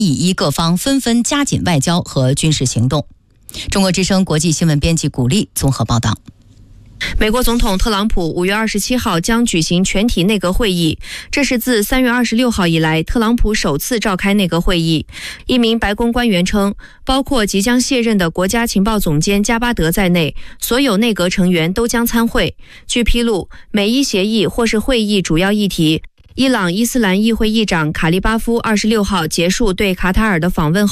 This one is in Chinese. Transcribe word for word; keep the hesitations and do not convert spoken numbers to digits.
以一各方纷纷加紧外交和军事行动。中国之声国际新闻编辑古丽综合报道。 美国总统特朗普五月二十七号将举行全体内阁会议，这是自三月二十六号以来特朗普首次召开内阁会议。一名白宫官员称，包括即将卸任的国家情报总监加巴德在内，所有内阁成员都将参会。据披露，美伊协议或是会议主要议题。伊朗伊斯兰议会议长卡利巴夫二十六号结束对卡塔尔的访问后